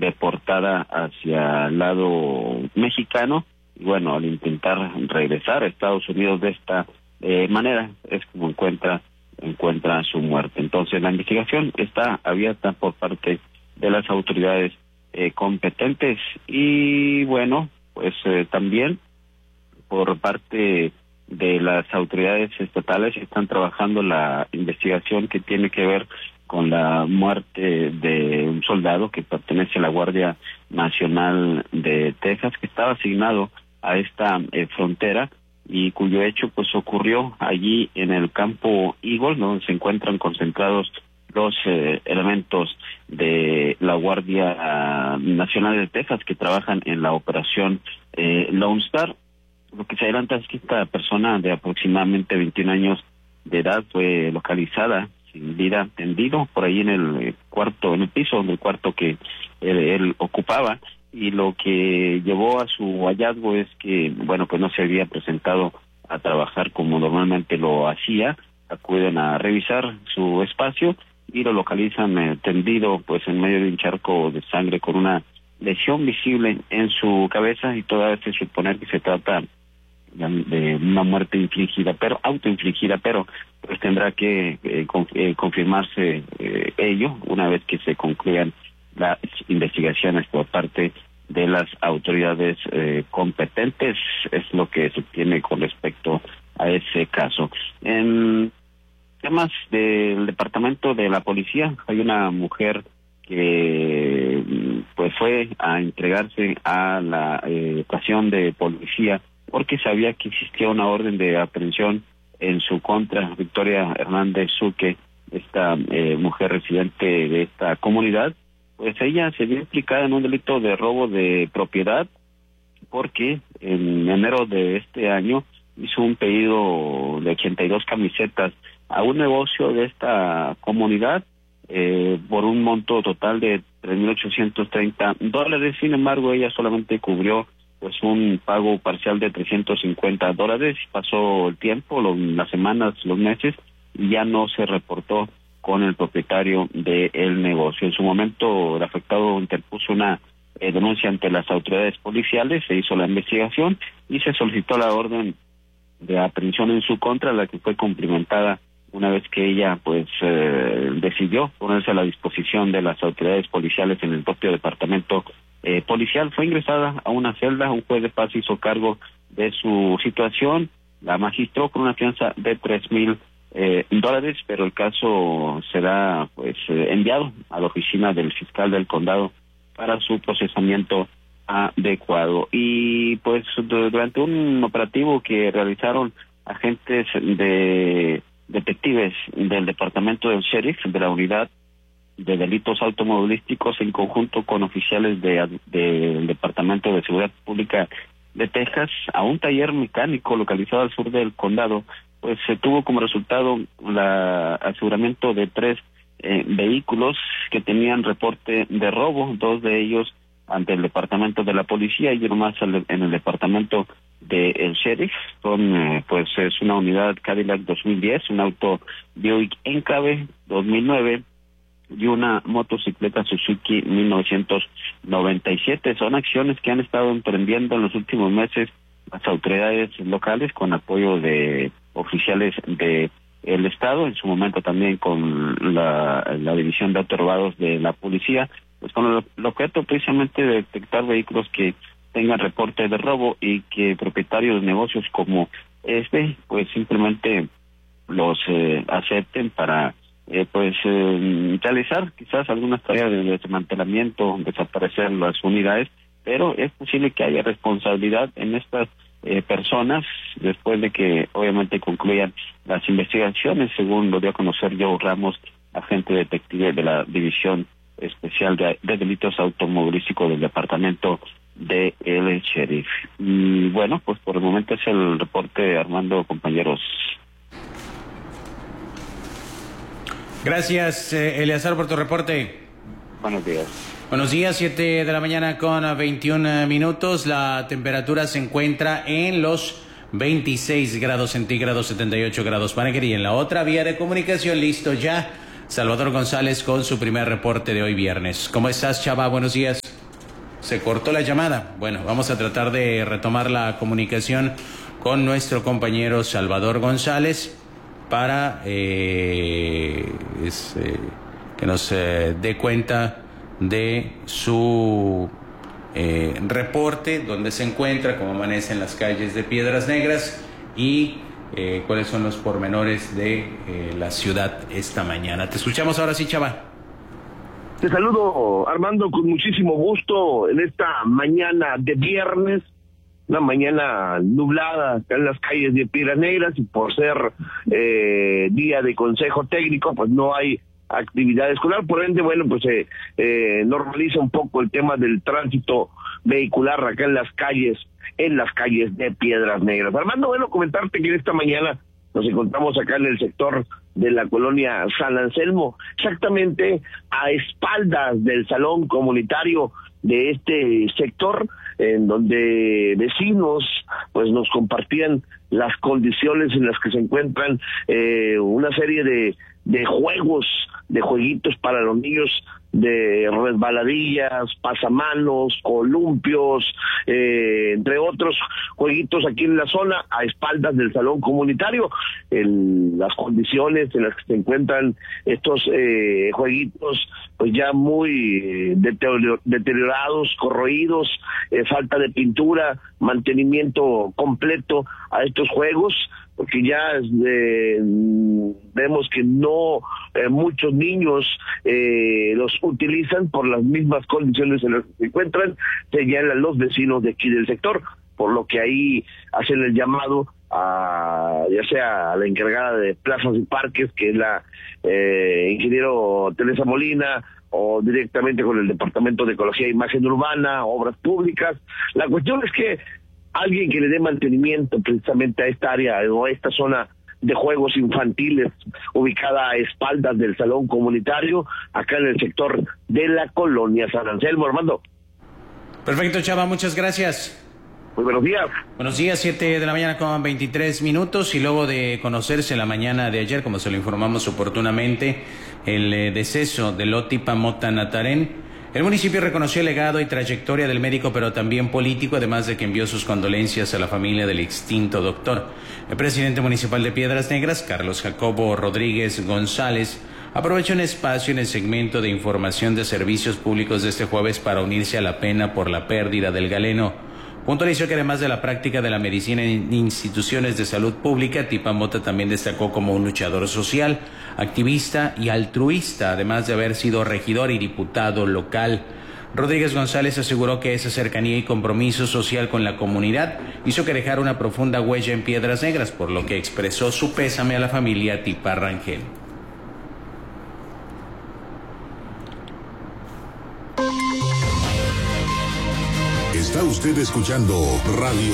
deportada hacia el lado mexicano. Y bueno, al intentar regresar a Estados Unidos de esta manera es como encuentra su muerte. Entonces la investigación está abierta por parte de las autoridades competentes y bueno, pues también por parte de las autoridades estatales están trabajando la investigación que tiene que ver con la muerte de un soldado que pertenece a la Guardia Nacional de Texas, que estaba asignado a esta frontera y cuyo hecho pues ocurrió allí en el campo Eagle, donde se encuentran concentrados los elementos de la Guardia Nacional de Texas que trabajan en la operación Lone Star. Lo que se adelanta es que esta persona de aproximadamente 21 años de edad fue localizada sin vida, tendido por ahí en el piso del cuarto que él ocupaba, y lo que llevó a su hallazgo es que, bueno, pues no se había presentado a trabajar como normalmente lo hacía. Acuden a revisar su espacio y lo localizan tendido pues en medio de un charco de sangre con una lesión visible en su cabeza, y toda vez suponer que se trata de una muerte autoinfligida, pero pues tendrá que confirmarse ello una vez que se concluyan las investigaciones por parte de las autoridades competentes. Es lo que se tiene con respecto a ese caso. En temas del departamento de la policía, hay una mujer que pues fue a entregarse a la estación de policía porque sabía que existía una orden de aprehensión en su contra. Victoria Hernández Suque, esta mujer residente de esta comunidad, pues ella se vio implicada en un delito de robo de propiedad porque en enero de este año hizo un pedido de 82 camisetas a un negocio de esta comunidad por un monto total de $3,830. Sin embargo, ella solamente cubrió pues un pago parcial de $350. Pasó el tiempo, las semanas, los meses, y ya no se reportó con el propietario del negocio. En su momento, el afectado interpuso una denuncia ante las autoridades policiales, se hizo la investigación y se solicitó la orden de aprehensión en su contra, la que fue cumplimentada una vez que ella pues decidió ponerse a la disposición de las autoridades policiales en el propio departamento policial. Fue ingresada a una celda, un juez de paz hizo cargo de su situación, la magistró con una fianza de $3,000, pero el caso será pues enviado a la oficina del fiscal del condado para su procesamiento adecuado. Y pues durante un operativo que realizaron agentes de detectives del departamento del sheriff de la unidad de delitos automovilísticos en conjunto con oficiales del Departamento de Seguridad Pública de Texas, a un taller mecánico localizado al sur del condado, pues se tuvo como resultado el aseguramiento de 3 vehículos que tenían reporte de robo, 2 de ellos ante el departamento de la policía y uno más en el departamento del sheriff. Pues es una unidad Cadillac 2010, un auto Buick Enclave 2009 y una motocicleta Suzuki 1997. Son acciones que han estado emprendiendo en los últimos meses las autoridades locales con apoyo de oficiales de el estado, en su momento también con la división de autos robados de la policía, pues con el objeto precisamente de detectar vehículos que tengan reporte de robo y que propietarios de negocios como pues simplemente los acepten para realizar quizás algunas tareas de desmantelamiento, desaparecer las unidades, pero es posible que haya responsabilidad en estas personas después de que obviamente concluyan las investigaciones, según lo dio a conocer Joe Ramos, agente detective de la División Especial de Delitos Automovilísticos del Departamento de el Sheriff. Y bueno, pues por el momento es el reporte, Armando, compañeros. Gracias, Eleazar, por tu reporte. Buenos días. Buenos días, 7 de la mañana con 21 minutos. La temperatura se encuentra en los 26 grados centígrados, 78 grados Fahrenheit. Y en la otra vía de comunicación, listo ya Salvador González con su primer reporte de hoy viernes. ¿Cómo estás, Chava? Buenos días. Se cortó la llamada. Bueno, vamos a tratar de retomar la comunicación con nuestro compañero Salvador González para que nos dé cuenta de su reporte, dónde se encuentra, cómo amanece en las calles de Piedras Negras y cuáles son los pormenores de la ciudad esta mañana. Te escuchamos ahora sí, Chava. Te saludo, Armando, con muchísimo gusto en esta mañana de viernes, una mañana nublada en las calles de Piedras Negras, y por ser día de consejo técnico, pues no hay actividad escolar, por ende, bueno, pues normaliza un poco el tema del tránsito vehicular acá en las calles de Piedras Negras. Armando, bueno, comentarte que en esta mañana nos encontramos acá en el sector de la colonia San Anselmo, exactamente a espaldas del salón comunitario de este sector, en donde vecinos pues nos compartían las condiciones en las que se encuentran una serie de juegos, de jueguitos para los niños, de resbaladillas, pasamanos, columpios, entre otros jueguitos aquí en la zona, a espaldas del salón comunitario. Las condiciones en las que se encuentran estos jueguitos, pues ya muy deteriorados, corroídos, falta de pintura, mantenimiento completo a estos juegos, porque ya vemos que no muchos niños los utilizan por las mismas condiciones en las que se encuentran, señalan los vecinos de aquí del sector, por lo que ahí hacen el llamado a ya sea a la encargada de plazas y parques, que es la ingeniero Teresa Molina, o directamente con el Departamento de Ecología e Imagen Urbana, Obras Públicas. La cuestión es que alguien que le dé mantenimiento precisamente a esta área o a esta zona de juegos infantiles ubicada a espaldas del salón comunitario, acá en el sector de la colonia San Anselmo. Armando. Perfecto, Chava, muchas gracias. Muy buenos días. Buenos días, 7 de la mañana con 23 minutos, y luego de conocerse la mañana de ayer, como se lo informamos oportunamente, el deceso de Lotipa Mota Natarén, el municipio reconoció el legado y trayectoria del médico, pero también político, además de que envió sus condolencias a la familia del extinto doctor. El presidente municipal de Piedras Negras, Carlos Jacobo Rodríguez González, aprovechó un espacio en el segmento de información de servicios públicos de este jueves para unirse a la pena por la pérdida del galeno. Puntualizó que además de la práctica de la medicina en instituciones de salud pública, Tipa Mota también destacó como un luchador social, activista y altruista, además de haber sido regidor y diputado local. Rodríguez González aseguró que esa cercanía y compromiso social con la comunidad hizo que dejara una profunda huella en Piedras Negras, por lo que expresó su pésame a la familia Tipa Rangel. Está usted escuchando Radio.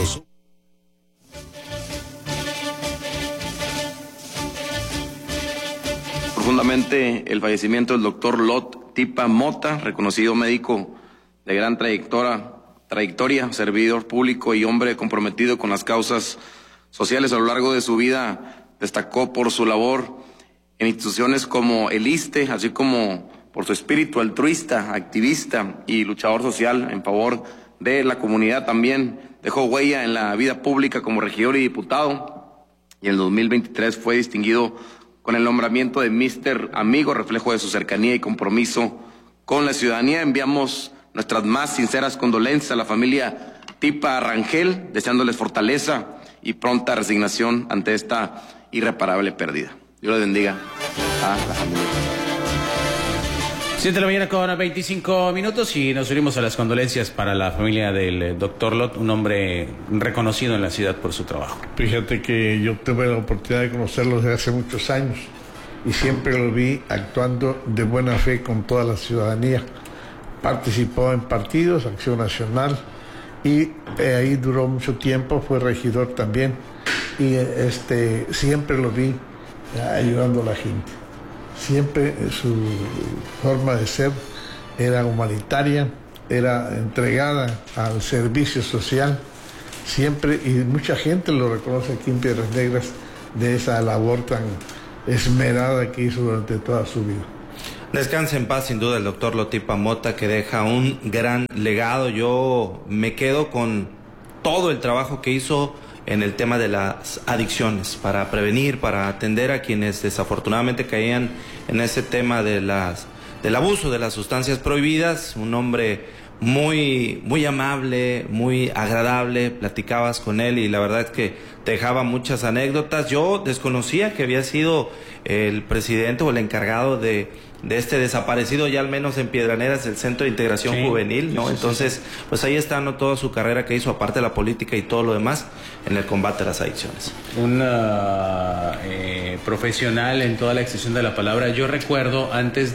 Profundamente el fallecimiento del doctor Lot Tipa Mota, reconocido médico de gran trayectoria, servidor público y hombre comprometido con las causas sociales. A lo largo de su vida destacó por su labor en instituciones como el ISSSTE, así como por su espíritu altruista, activista y luchador social en favor de la comunidad. También dejó huella en la vida pública como regidor y diputado, y en el 2023 fue distinguido con el nombramiento de Mister Amigo, reflejo de su cercanía y compromiso con la ciudadanía. Enviamos nuestras más sinceras condolencias a la familia Tipa Rangel, deseándoles fortaleza y pronta resignación ante esta irreparable pérdida. Dios les bendiga a la familia. 7 de la mañana con 25 minutos y nos unimos a las condolencias para la familia del doctor Lot, un hombre reconocido en la ciudad por su trabajo. Fíjate que yo tuve la oportunidad de conocerlo desde hace muchos años y siempre lo vi actuando de buena fe con toda la ciudadanía. Participó en partidos, Acción Nacional, y ahí duró mucho tiempo, fue regidor también, y siempre lo vi ayudando a la gente. Siempre su forma de ser era humanitaria, era entregada al servicio social, siempre, y mucha gente lo reconoce aquí en Piedras Negras, de esa labor tan esmerada que hizo durante toda su vida. Descanse en paz, sin duda, el doctor Lot Tipa Mota, que deja un gran legado. Yo me quedo con todo el trabajo que hizo en el tema de las adicciones, para prevenir, para atender a quienes desafortunadamente caían en ese tema del abuso de las sustancias prohibidas. Un hombre muy amable, muy agradable, platicabas con él y la verdad es que te dejaba muchas anécdotas. Yo desconocía que había sido el presidente o el encargado de este desaparecido, ya al menos en Piedraneras, el Centro de Integración Juvenil, ¿no? Entonces, pues ahí está, ¿no?, toda su carrera que hizo, aparte de la política y todo lo demás, en el combate a las adicciones. Un profesional en toda la extensión de la palabra. Yo recuerdo antes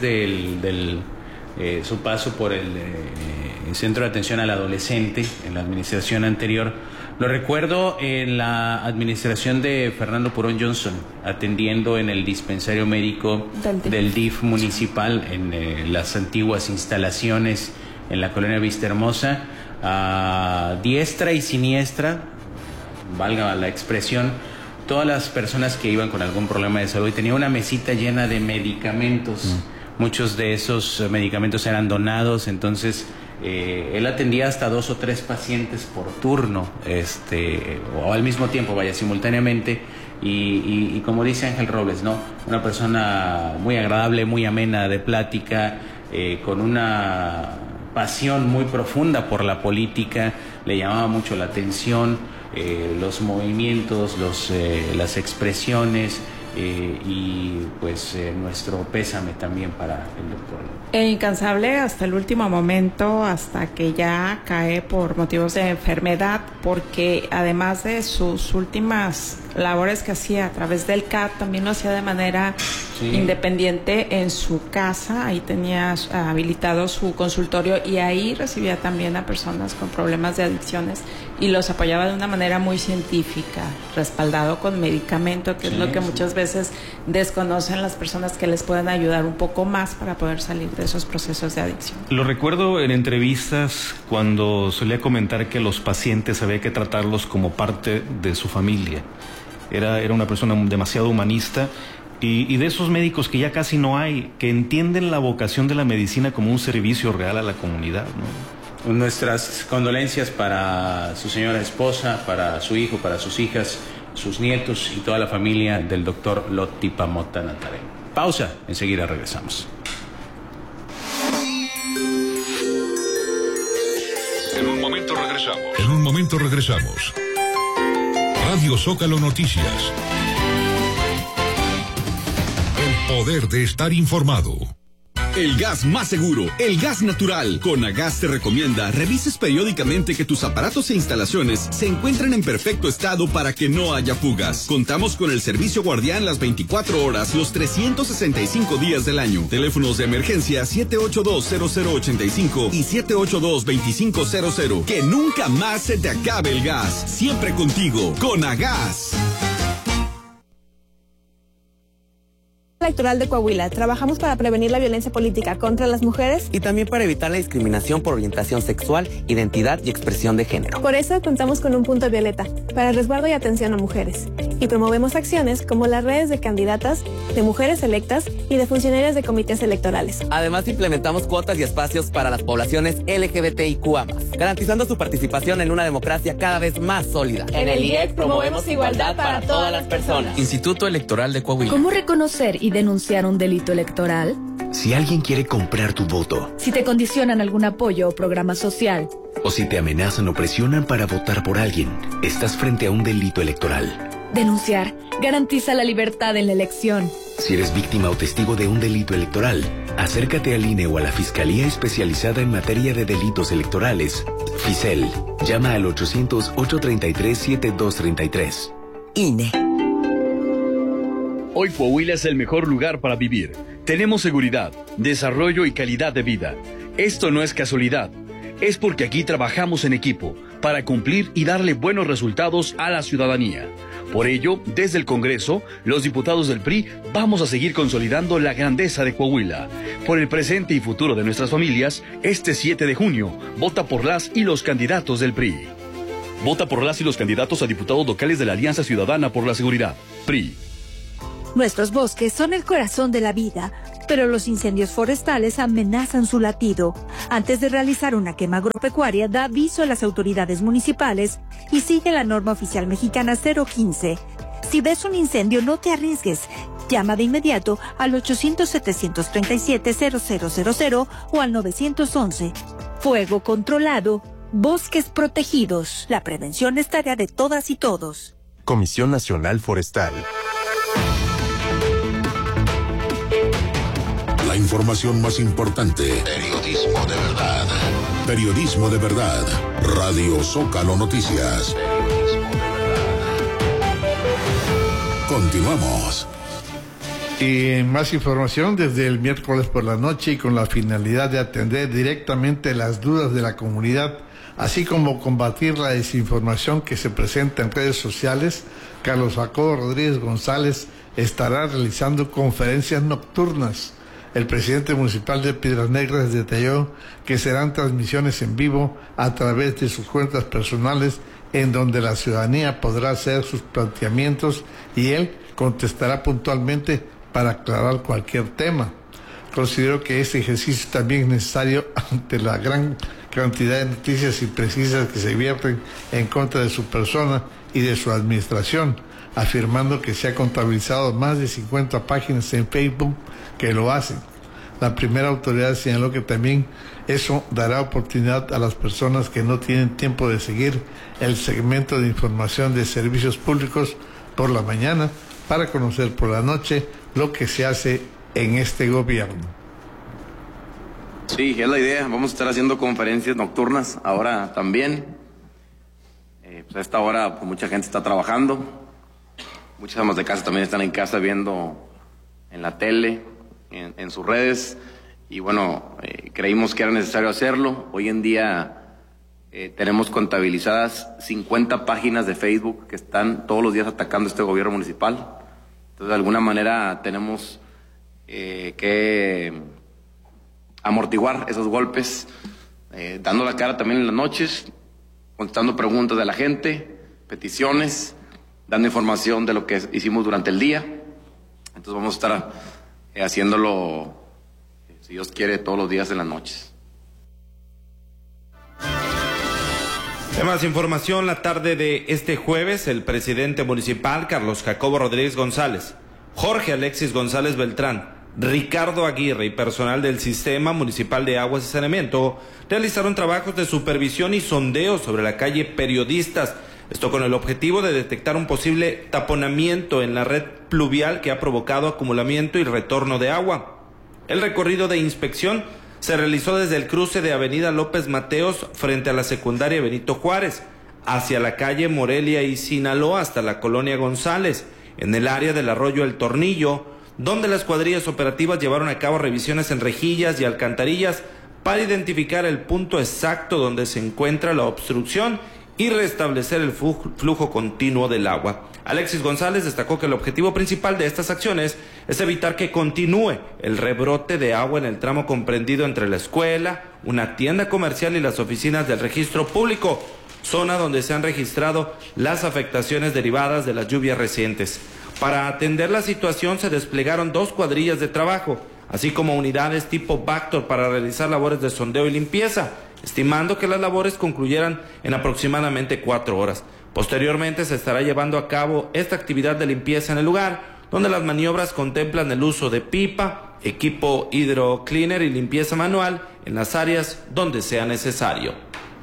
su paso por el Centro de Atención al Adolescente en la administración anterior, lo recuerdo en la administración de Fernando Purón Johnson, atendiendo en el dispensario médico del DIF municipal, en las antiguas instalaciones en la colonia Vistahermosa, a diestra y siniestra, valga la expresión, todas las personas que iban con algún problema de salud, y tenía una mesita llena de medicamentos. Muchos de esos medicamentos eran donados, entonces él atendía hasta 2 o 3 pacientes por turno, o al mismo tiempo, simultáneamente, y como dice Ángel Robles, ¿no?, una persona muy agradable, muy amena de plática, con una pasión muy profunda por la política. Le llamaba mucho la atención los movimientos, las expresiones. Y pues nuestro pésame también para el doctor. Incansable hasta el último momento, hasta que ya cae por motivos de enfermedad, porque además de sus últimas labores que hacía a través del CAT, también lo hacía de manera independiente en su casa. Ahí tenía habilitado su consultorio y ahí recibía también a personas con problemas de adicciones y los apoyaba de una manera muy científica, respaldado con medicamento, que es lo que muchas veces desconocen las personas, que les pueden ayudar un poco más para poder salir de esos procesos de adicción. Lo recuerdo en entrevistas cuando solía comentar que los pacientes había que tratarlos como parte de su familia. Era una persona demasiado humanista y de esos médicos que ya casi no hay, que entienden la vocación de la medicina como un servicio real a la comunidad, ¿no? Nuestras condolencias para su señora esposa, para su hijo, para sus hijas, sus nietos y toda la familia del doctor Lot Tipa Mota Natarén. Pausa, enseguida regresamos. En un momento regresamos. Radio Zócalo Noticias. El poder de estar informado. El gas más seguro, el gas natural. Conagas te recomienda revises periódicamente que tus aparatos e instalaciones se encuentren en perfecto estado para que no haya fugas. Contamos con el servicio guardián las 24 horas, los 365 días del año. Teléfonos de emergencia 782-0085 y 782-2500. Que nunca más se te acabe el gas. Siempre contigo, Conagas. Electoral de Coahuila. Trabajamos para prevenir la violencia política contra las mujeres y también para evitar la discriminación por orientación sexual, identidad y expresión de género. Por eso contamos con un punto violeta para el resguardo y atención a mujeres. Y promovemos acciones como las redes de candidatas, de mujeres electas y de funcionarias de comités electorales. Además, implementamos cuotas y espacios para las poblaciones LGBTIQA+, garantizando su participación en una democracia cada vez más sólida. En el IEC promovemos igualdad para todas las personas. Instituto Electoral de Coahuila. ¿Cómo reconocer y denunciar un delito electoral? Si alguien quiere comprar tu voto. Si te condicionan algún apoyo o programa social. O si te amenazan o presionan para votar por alguien, estás frente a un delito electoral. Denunciar garantiza la libertad en la elección. Si eres víctima o testigo de un delito electoral, acércate al INE o a la Fiscalía Especializada en Materia de Delitos Electorales, FICEL. Llama al 800-833-7233. INE. Hoy Coahuila es el mejor lugar para vivir. Tenemos seguridad, desarrollo y calidad de vida. Esto no es casualidad. Es porque aquí trabajamos en equipo para cumplir y darle buenos resultados a la ciudadanía. Por ello, desde el Congreso, los diputados del PRI vamos a seguir consolidando la grandeza de Coahuila. Por el presente y futuro de nuestras familias, este 7 de junio, vota por las y los candidatos del PRI. Vota por las y los candidatos a diputados locales de la Alianza Ciudadana por la Seguridad, PRI. Nuestros bosques son el corazón de la vida, pero los incendios forestales amenazan su latido. Antes de realizar una quema agropecuaria, da aviso a las autoridades municipales y sigue la norma oficial mexicana 015. Si ves un incendio, no te arriesgues. Llama de inmediato al 800-737-0000 o al 911. Fuego controlado, bosques protegidos. La prevención es tarea de todas y todos. Comisión Nacional Forestal. La información más importante. Periodismo de verdad. Periodismo de verdad. Radio Zócalo Noticias. Continuamos. Y más información desde el miércoles por la noche y con la finalidad de atender directamente las dudas de la comunidad, así como combatir la desinformación que se presenta en redes sociales. Carlos Jacobo Rodríguez González estará realizando conferencias nocturnas. El presidente municipal de Piedras Negras detalló que serán transmisiones en vivo a través de sus cuentas personales, en donde la ciudadanía podrá hacer sus planteamientos y él contestará puntualmente para aclarar cualquier tema. Considero que este ejercicio también es necesario ante la gran cantidad de noticias imprecisas que se vierten en contra de su persona y de su administración, afirmando que se ha contabilizado más de 50 páginas en Facebook que lo hacen. La primera autoridad señaló que también eso dará oportunidad a las personas que no tienen tiempo de seguir el segmento de información de servicios públicos por la mañana para conocer por la noche lo que se hace en este gobierno. Sí, es la idea. Vamos a estar haciendo conferencias nocturnas ahora también. Pues a esta hora pues, mucha gente está trabajando. Muchas amas de casa también están en casa viendo en la tele, en sus redes. Y bueno, creímos que era necesario hacerlo. Hoy en día tenemos contabilizadas 50 páginas de Facebook que están todos los días atacando este gobierno municipal. Entonces, de alguna manera tenemos que amortiguar esos golpes, dando la cara también en las noches, contestando preguntas de la gente, peticiones, dando información de lo que hicimos durante el día. Entonces vamos a estar haciéndolo, si Dios quiere, todos los días en las noches. De más información, la tarde de este jueves, el presidente municipal, Carlos Jacobo Rodríguez González, Jorge Alexis González Beltrán, Ricardo Aguirre y personal del Sistema Municipal de Aguas y Saneamiento realizaron trabajos de supervisión y sondeo sobre la calle Periodistas. Esto con el objetivo de detectar un posible taponamiento en la red pluvial que ha provocado acumulamiento y retorno de agua. El recorrido de inspección se realizó desde el cruce de Avenida López Mateos frente a la secundaria Benito Juárez, hacia la calle Morelia y Sinaloa hasta la colonia González, en el área del arroyo El Tornillo, donde las cuadrillas operativas llevaron a cabo revisiones en rejillas y alcantarillas para identificar el punto exacto donde se encuentra la obstrucción y restablecer el flujo continuo del agua. Alexis González destacó que el objetivo principal de estas acciones es evitar que continúe el rebrote de agua en el tramo comprendido entre la escuela, una tienda comercial y las oficinas del registro público, zona donde se han registrado las afectaciones derivadas de las lluvias recientes. Para atender la situación se desplegaron 2 cuadrillas de trabajo, así como unidades tipo Bactor para realizar labores de sondeo y limpieza, estimando que las labores concluyeran en aproximadamente 4 horas. Posteriormente se estará llevando a cabo esta actividad de limpieza en el lugar, donde las maniobras contemplan el uso de pipa, equipo hidrocleaner y limpieza manual en las áreas donde sea necesario.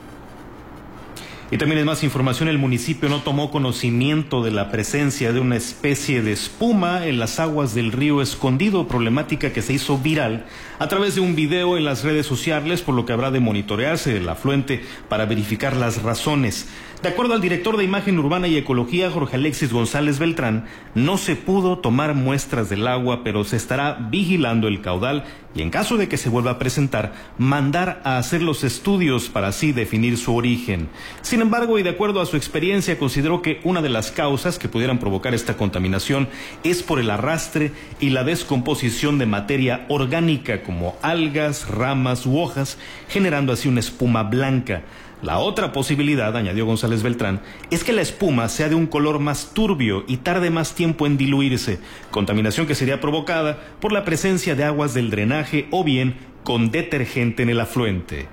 Y también en más información, el municipio no tomó conocimiento de la presencia de una especie de espuma en las aguas del río Escondido, problemática que se hizo viral a través de un video en las redes sociales, por lo que habrá de monitorearse el afluente para verificar las razones. De acuerdo al director de Imagen Urbana y Ecología, Jorge Alexis González Beltrán, no se pudo tomar muestras del agua, pero se estará vigilando el caudal y en caso de que se vuelva a presentar, mandar a hacer los estudios para así definir su origen. Sin embargo, y de acuerdo a su experiencia, consideró que una de las causas que pudieran provocar esta contaminación es por el arrastre y la descomposición de materia orgánica como algas, ramas u hojas, generando así una espuma blanca. La otra posibilidad, añadió González Beltrán, es que la espuma sea de un color más turbio y tarde más tiempo en diluirse, contaminación que sería provocada por la presencia de aguas del drenaje o bien con detergente en el afluente.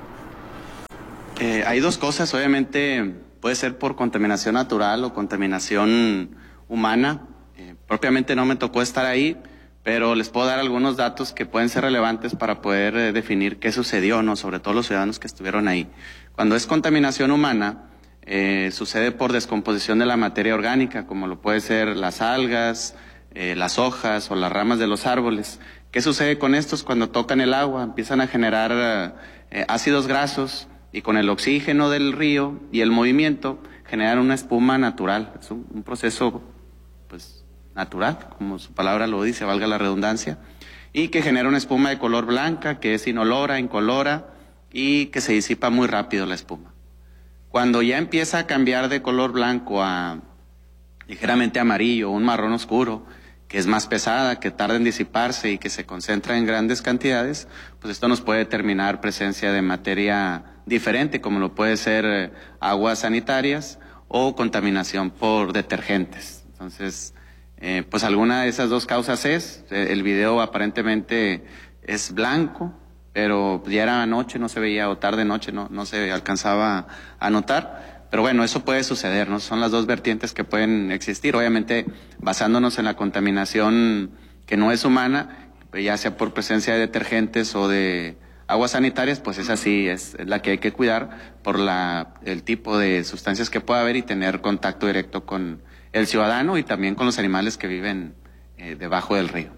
Hay dos cosas, obviamente puede ser por contaminación natural o contaminación humana. Propiamente no me tocó estar ahí, pero les puedo dar algunos datos que pueden ser relevantes para poder definir qué sucedió, ¿no? Sobre todo los ciudadanos que estuvieron ahí. Cuando es contaminación humana, sucede por descomposición de la materia orgánica, como lo puede ser las algas, las hojas o las ramas de los árboles. ¿Qué sucede con estos? Cuando tocan el agua, empiezan a generar ácidos grasos, y con el oxígeno del río y el movimiento generan una espuma natural. Es un proceso pues natural, como su palabra lo dice, valga la redundancia, y que genera una espuma de color blanca, que es inolora, incolora, y que se disipa muy rápido la espuma. Cuando ya empieza a cambiar de color blanco a ligeramente amarillo, un marrón oscuro, que es más pesada, que tarda en disiparse y que se concentra en grandes cantidades, pues esto nos puede determinar presencia de materia diferente, como lo puede ser aguas sanitarias o contaminación por detergentes. Entonces, pues alguna de esas dos causas es, el video aparentemente es blanco, pero ya era noche, no se veía, o tarde noche, no se alcanzaba a notar. Pero bueno, eso puede suceder, ¿no? Son las dos vertientes que pueden existir. Obviamente, basándonos en la contaminación que no es humana, ya sea por presencia de detergentes o de aguas sanitarias, pues esa sí es la que hay que cuidar por el tipo de sustancias que pueda haber y tener contacto directo con el ciudadano y también con los animales que viven debajo del río.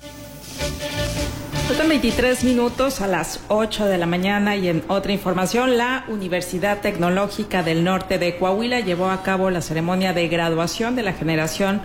Faltan 23 minutos a las 8 de la mañana y en otra información, la Universidad Tecnológica del Norte de Coahuila llevó a cabo la ceremonia de graduación de la generación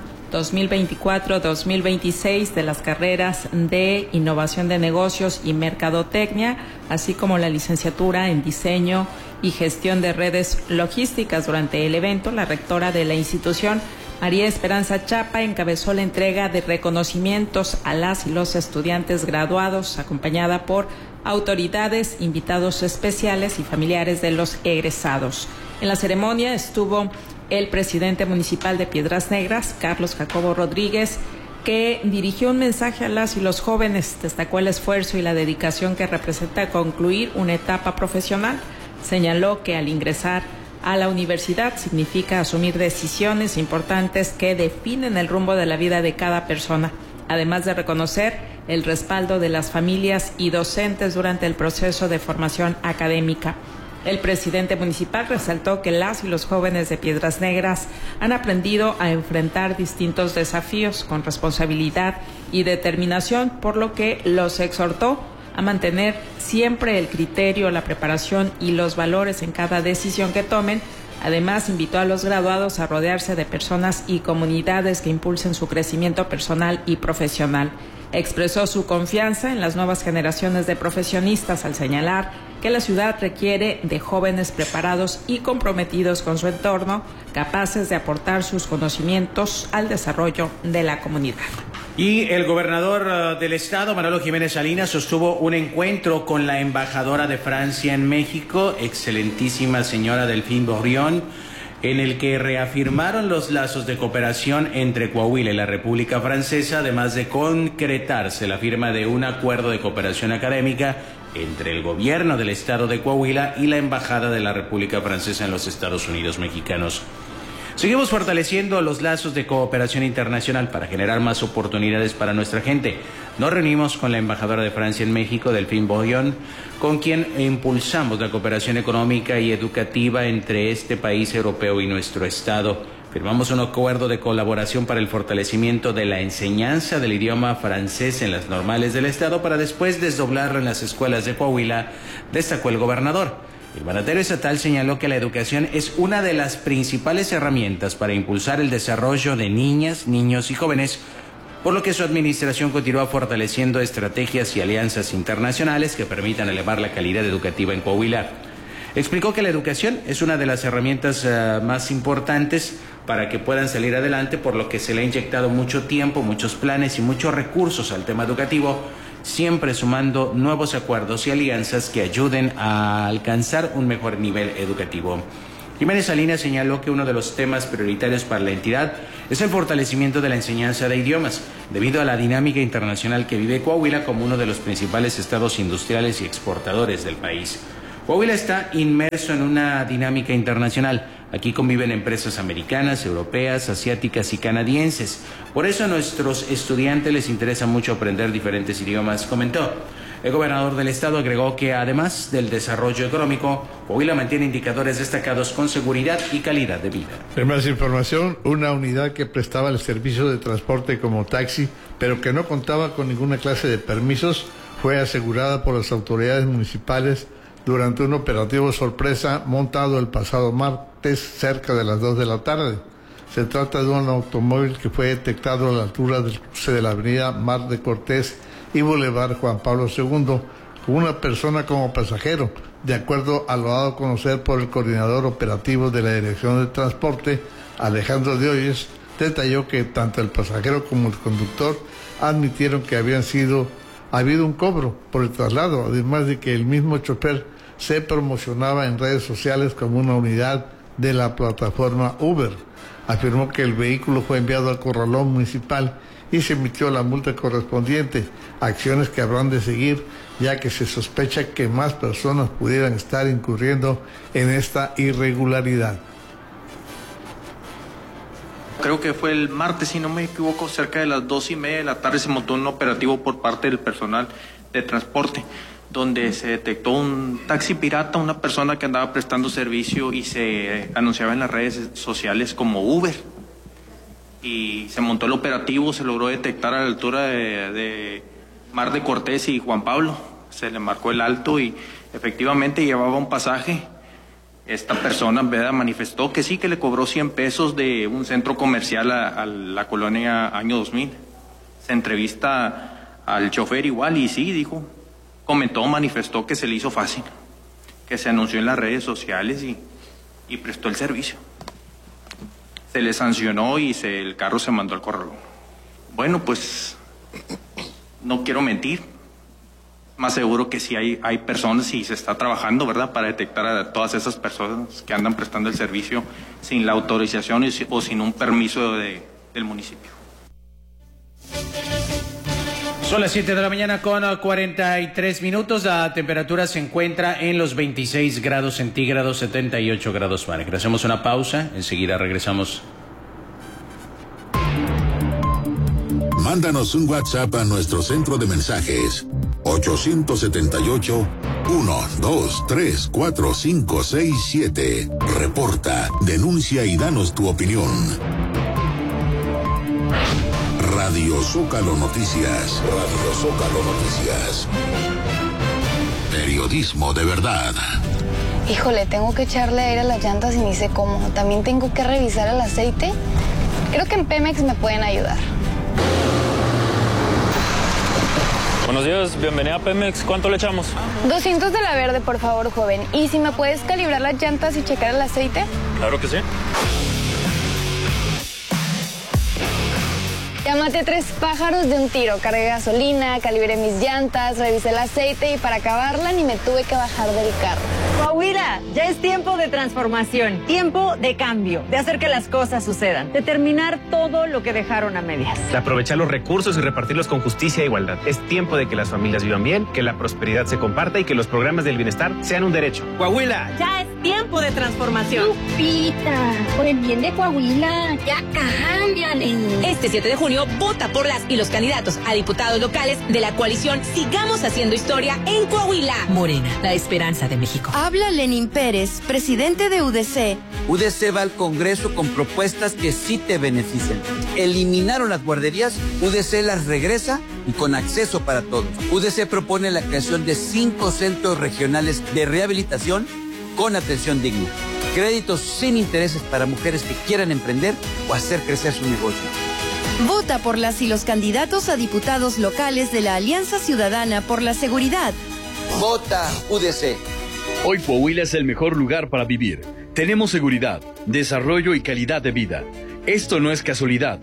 2024-2026 de las carreras de Innovación de Negocios y Mercadotecnia, así como la licenciatura en Diseño y Gestión de Redes Logísticas. Durante el evento, la rectora de la institución, María Esperanza Chapa, encabezó la entrega de reconocimientos a las y los estudiantes graduados, acompañada por autoridades, invitados especiales y familiares de los egresados. En la ceremonia estuvo el presidente municipal de Piedras Negras, Carlos Jacobo Rodríguez, que dirigió un mensaje a las y los jóvenes, destacó el esfuerzo y la dedicación que representa concluir una etapa profesional. Señaló que al ingresar a la universidad significa asumir decisiones importantes que definen el rumbo de la vida de cada persona, además de reconocer el respaldo de las familias y docentes durante el proceso de formación académica. El presidente municipal resaltó que las y los jóvenes de Piedras Negras han aprendido a enfrentar distintos desafíos con responsabilidad y determinación, por lo que los exhortó a mantener siempre el criterio, la preparación y los valores en cada decisión que tomen. Además, invitó a los graduados a rodearse de personas y comunidades que impulsen su crecimiento personal y profesional. Expresó su confianza en las nuevas generaciones de profesionistas al señalar que la ciudad requiere de jóvenes preparados y comprometidos con su entorno, capaces de aportar sus conocimientos al desarrollo de la comunidad. Y el gobernador del estado, Manolo Jiménez Salinas, sostuvo un encuentro con la embajadora de Francia en México, excelentísima señora Delphine Bourrion, en el que reafirmaron los lazos de cooperación entre Coahuila y la República Francesa, además de concretarse la firma de un acuerdo de cooperación académica entre el gobierno del estado de Coahuila y la Embajada de la República Francesa en los Estados Unidos mexicanos. Seguimos fortaleciendo los lazos de cooperación internacional para generar más oportunidades para nuestra gente. Nos reunimos con la embajadora de Francia en México, Delphine Bourrion, con quien impulsamos la cooperación económica y educativa entre este país europeo y nuestro estado. Firmamos un acuerdo de colaboración para el fortalecimiento de la enseñanza del idioma francés en las normales del estado para después desdoblarlo en las escuelas de Coahuila, destacó el gobernador. El mandatario estatal señaló que la educación es una de las principales herramientas para impulsar el desarrollo de niñas, niños y jóvenes, por lo que su administración continúa fortaleciendo estrategias y alianzas internacionales que permitan elevar la calidad educativa en Coahuila. Explicó que la educación es una de las herramientas más importantes para que puedan salir adelante, por lo que se le ha inyectado mucho tiempo, muchos planes y muchos recursos al tema educativo, siempre sumando nuevos acuerdos y alianzas que ayuden a alcanzar un mejor nivel educativo. Jiménez Salinas señaló que uno de los temas prioritarios para la entidad es el fortalecimiento de la enseñanza de idiomas, debido a la dinámica internacional que vive Coahuila como uno de los principales estados industriales y exportadores del país. Coahuila está inmerso en una dinámica internacional. Aquí conviven empresas americanas, europeas, asiáticas y canadienses. Por eso a nuestros estudiantes les interesa mucho aprender diferentes idiomas, comentó. El gobernador del estado agregó que además del desarrollo económico, Coahuila mantiene indicadores destacados con seguridad y calidad de vida. En más información, una unidad que prestaba el servicio de transporte como taxi, pero que no contaba con ninguna clase de permisos, fue asegurada por las autoridades municipales durante un operativo sorpresa montado el pasado martes cerca de las 2 de la tarde. Se trata de un automóvil que fue detectado a la altura del cruce de la avenida Mar de Cortés y Boulevard Juan Pablo II, con una persona como pasajero, de acuerdo a lo dado a conocer por el coordinador operativo de la Dirección de Transporte, Alejandro de Hoyes. Detalló que tanto el pasajero como el conductor admitieron que había habido un cobro por el traslado, además de que el mismo chofer se promocionaba en redes sociales como una unidad de la plataforma Uber. Afirmó que el vehículo fue enviado al corralón municipal y se emitió la multa correspondiente, acciones que habrán de seguir, ya que se sospecha que más personas pudieran estar incurriendo en esta irregularidad. Creo que fue el martes, si no me equivoco, cerca de las 2:30 de la tarde se montó un operativo por parte del personal de transporte, donde se detectó un taxi pirata, una persona que andaba prestando servicio y se anunciaba en las redes sociales como Uber. Y se montó el operativo, se logró detectar a la altura de Mar de Cortés y Juan Pablo. Se le marcó el alto y efectivamente llevaba un pasaje. Esta persona en verdad manifestó que sí, que le cobró 100 pesos de un centro comercial a la colonia Año 2000. Se entrevista al chofer igual y sí, dijo, manifestó que se le hizo fácil, que se anunció en las redes sociales y prestó el servicio. Se le sancionó y el carro se mandó al corralón. Bueno, pues no quiero mentir. Más seguro que sí hay personas y se está trabajando, ¿verdad?, para detectar a todas esas personas que andan prestando el servicio sin la autorización o sin un permiso del municipio. Son las 7 de la mañana con 43 minutos. La temperatura se encuentra en los 26 grados centígrados, 78 grados Fahrenheit. Hacemos una pausa, enseguida regresamos. Mándanos un WhatsApp a nuestro centro de mensajes 878-123-4567. Reporta, denuncia y danos tu opinión. Radio Zócalo Noticias. Radio Zócalo Noticias. Periodismo de verdad. Híjole, tengo que echarle aire a las llantas y ni sé cómo. También tengo que revisar el aceite. Creo que en Pemex me pueden ayudar. Buenos días, bienvenida a Pemex. ¿Cuánto le echamos? 200 de la verde, por favor, joven. ¿Y si me puedes calibrar las llantas y checar el aceite? Claro que sí. Ya maté 3 pájaros de un tiro. Cargué gasolina, calibré mis llantas, revisé el aceite y para acabarla ni me tuve que bajar del carro. Coahuila, ya es tiempo de transformación, tiempo de cambio, de hacer que las cosas sucedan, de terminar todo lo que dejaron a medias. De aprovechar los recursos y repartirlos con justicia e igualdad. Es tiempo de que las familias vivan bien, que la prosperidad se comparta y que los programas del bienestar sean un derecho. Coahuila. Ya es tiempo de transformación. Lupita, por el bien de Coahuila, ya cámbiale. Este 7 de junio, vota por las y los candidatos a diputados locales de la coalición Sigamos Haciendo Historia en Coahuila. Morena, la esperanza de México. Habla Lenín Pérez, presidente de UDC. UDC va al Congreso con propuestas que sí te benefician. Eliminaron las guarderías, UDC las regresa y con acceso para todos. UDC propone la creación de 5 centros regionales de rehabilitación con atención digna. Créditos sin intereses para mujeres que quieran emprender o hacer crecer su negocio. Vota por las y los candidatos a diputados locales de la Alianza Ciudadana por la Seguridad. Vota UDC. Hoy Coahuila es el mejor lugar para vivir. Tenemos seguridad, desarrollo y calidad de vida. Esto no es casualidad.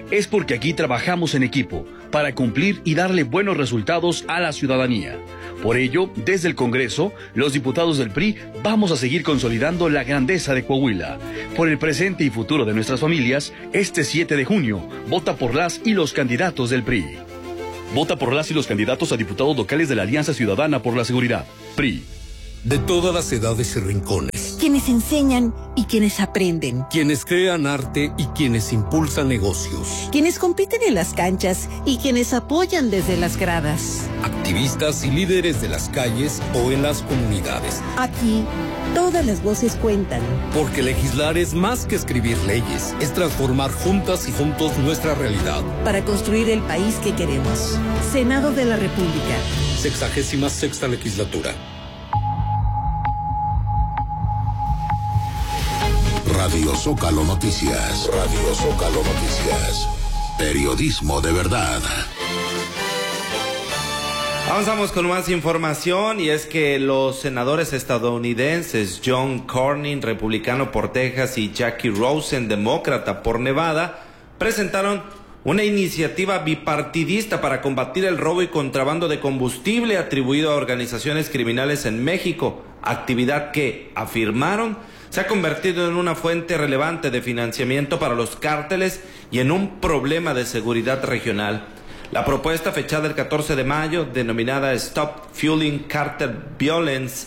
es porque aquí trabajamos en equipo para cumplir y darle buenos resultados a la ciudadanía. Por ello, desde el Congreso, los diputados del PRI vamos a seguir consolidando la grandeza de Coahuila. Por el presente y futuro de nuestras familias, este 7 de junio, vota por las y los candidatos del PRI. Vota por las y los candidatos a diputados locales de la Alianza Ciudadana por la Seguridad, PRI. De todas las edades y rincones. Quienes enseñan y quienes aprenden. Quienes crean arte y quienes impulsan negocios. Quienes compiten en las canchas y quienes apoyan desde las gradas. Activistas y líderes de las calles o en las comunidades. Aquí, todas las voces cuentan. Porque legislar es más que escribir leyes, es transformar juntas y juntos nuestra realidad. Para construir el país que queremos. Senado de la República. 66ª legislatura. Radio Zócalo Noticias. Radio Zócalo Noticias. Periodismo de verdad. Avanzamos con más información y es que los senadores estadounidenses John Cornyn, republicano por Texas, y Jackie Rosen, demócrata por Nevada, presentaron una iniciativa bipartidista para combatir el robo y contrabando de combustible atribuido a organizaciones criminales en México, actividad que, afirmaron, se ha convertido en una fuente relevante de financiamiento para los cárteles y en un problema de seguridad regional. La propuesta, fechada el 14 de mayo, denominada Stop Fueling Cartel Violence,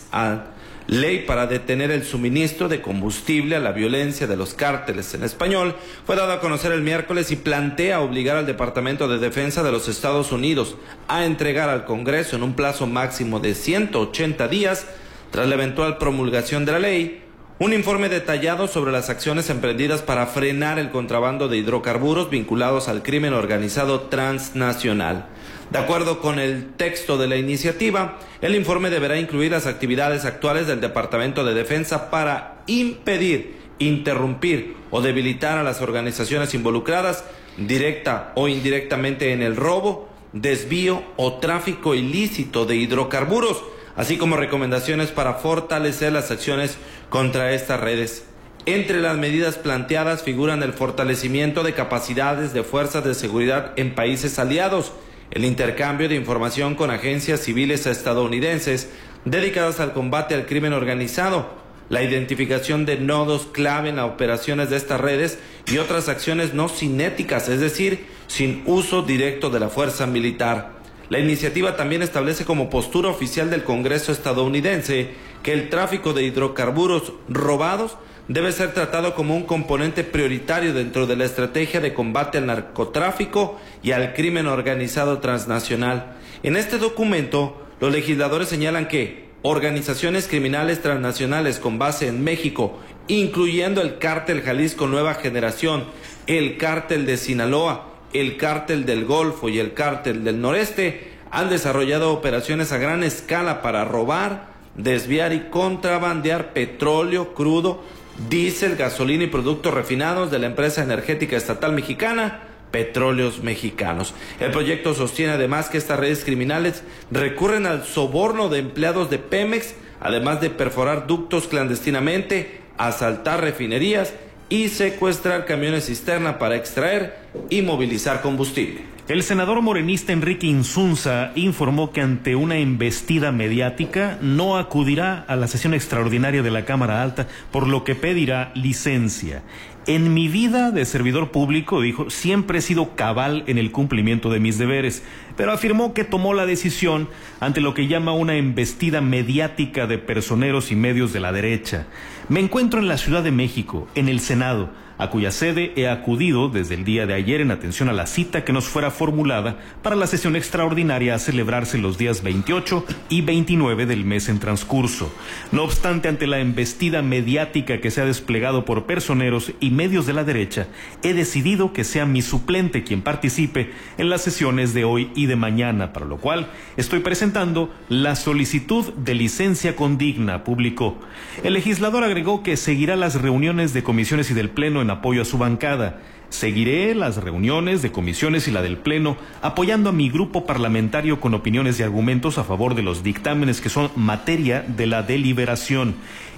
ley para detener el suministro de combustible a la violencia de los cárteles en español, fue dada a conocer el miércoles y plantea obligar al Departamento de Defensa de los Estados Unidos a entregar al Congreso en un plazo máximo de 180 días, tras la eventual promulgación de la ley, un informe detallado sobre las acciones emprendidas para frenar el contrabando de hidrocarburos vinculados al crimen organizado transnacional. De acuerdo con el texto de la iniciativa, el informe deberá incluir las actividades actuales del Departamento de Defensa para impedir, interrumpir o debilitar a las organizaciones involucradas, directa o indirectamente, en el robo, desvío o tráfico ilícito de hidrocarburos, así como recomendaciones para fortalecer las acciones contra estas redes. Entre las medidas planteadas figuran el fortalecimiento de capacidades de fuerzas de seguridad en países aliados, el intercambio de información con agencias civiles estadounidenses dedicadas al combate al crimen organizado, la identificación de nodos clave en las operaciones de estas redes y otras acciones no cinéticas, es decir, sin uso directo de la fuerza militar. La iniciativa también establece como postura oficial del Congreso estadounidense que el tráfico de hidrocarburos robados debe ser tratado como un componente prioritario dentro de la estrategia de combate al narcotráfico y al crimen organizado transnacional. En este documento, los legisladores señalan que organizaciones criminales transnacionales con base en México, incluyendo el Cártel Jalisco Nueva Generación, el Cártel de Sinaloa, el Cártel del Golfo y el Cártel del Noreste, han desarrollado operaciones a gran escala para robar, desviar y contrabandear petróleo crudo, diésel, gasolina y productos refinados de la empresa energética estatal mexicana Petróleos Mexicanos. El proyecto sostiene además que estas redes criminales recurren al soborno de empleados de Pemex, además de perforar ductos clandestinamente, asaltar refinerías y secuestrar camiones cisterna para extraer y movilizar combustible. El senador morenista Enrique Insunza informó que ante una embestida mediática no acudirá a la sesión extraordinaria de la Cámara Alta, por lo que pedirá licencia. En mi vida de servidor público, dijo, siempre he sido cabal en el cumplimiento de mis deberes, pero afirmó que tomó la decisión ante lo que llama una embestida mediática de personeros y medios de la derecha. Me encuentro en la Ciudad de México, en el Senado, a cuya sede he acudido desde el día de ayer en atención a la cita que nos fuera formulada para la sesión extraordinaria a celebrarse los días 28 y 29 del mes en transcurso. No obstante, ante la embestida mediática que se ha desplegado por personeros y medios de la derecha, he decidido que sea mi suplente quien participe en las sesiones de hoy y de mañana, para lo cual estoy presentando la solicitud de licencia condigna, publicó. El legislador agregó que seguirá las reuniones de comisiones y del Pleno en apoyo a su bancada. Seguiré las reuniones de comisiones y la del Pleno apoyando a mi grupo parlamentario con opiniones y argumentos a favor de los dictámenes que son materia de la deliberación.